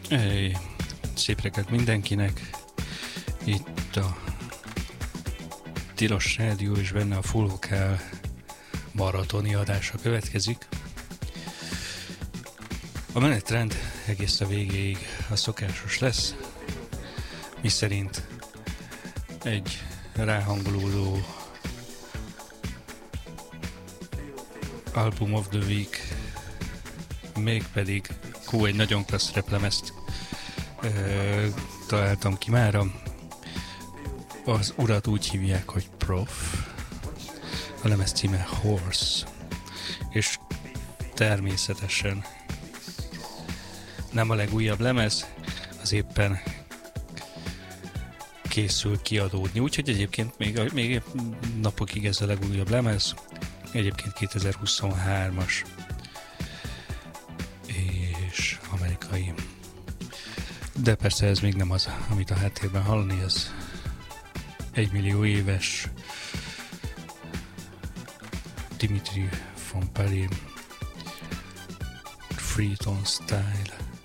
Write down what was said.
Hey, szép reggelt mindenkinek. Itt a Tilos Rádió és benne a Full Vocal maratoni adása következik. A menetrend egész a végéig a szokásos lesz, miszerint egy ráhangolódó Album of the Week, mégpedig egy nagyon klassz replemezt találtam ki mára. Az urat úgy hívják, hogy Prof. A lemez címe Horse. És természetesen nem a legújabb lemez, az éppen készül kiadódni. Úgyhogy egyébként még napokig ez a legújabb lemez. Egyébként 2023-as és amerikai. De persze ez még nem az, amit a háttérben hallani, ez 1 millió éves Dimitri von Paris Freeton Style.